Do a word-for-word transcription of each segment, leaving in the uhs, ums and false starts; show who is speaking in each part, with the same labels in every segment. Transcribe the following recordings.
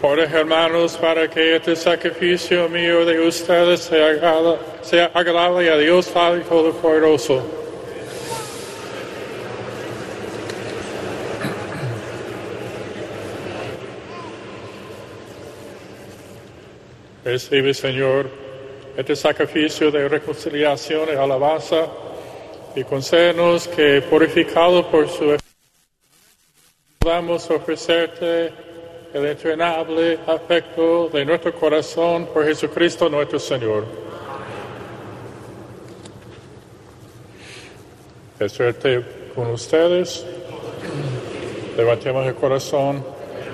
Speaker 1: Ora, hermanos, para que este sacrificio mío de ustedes sea agradable, sea agradable a Dios Padre Todopoderoso. Recibe, Señor, este sacrificio de reconciliación y alabanza, y concédenos que, purificados por su efecto, podamos ofrecerte el entrañable afecto de nuestro corazón por Jesucristo nuestro Señor. Es suerte con ustedes. Levantemos el corazón.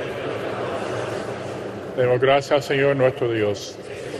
Speaker 1: Demos gracias al Señor nuestro Dios.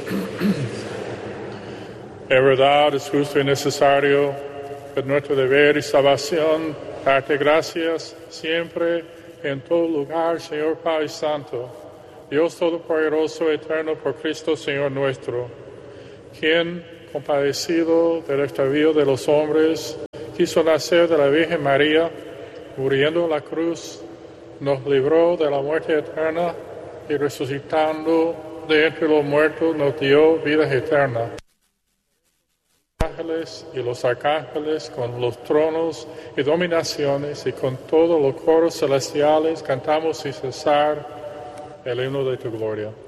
Speaker 1: Es verdad, es justo y necesario, es nuestro deber y salvación, darte gracias siempre, en todo lugar, Señor Padre Santo, Dios Todopoderoso, eterno, por Cristo, Señor nuestro, quien, compadecido del extravío de los hombres, quiso nacer de la Virgen María, muriendo en la cruz, nos libró de la muerte eterna y resucitando de entre los muertos nos dio vida eterna. Los ángeles y los arcángeles con los tronos y dominaciones y con todos los coros celestiales cantamos sin cesar el himno de tu gloria.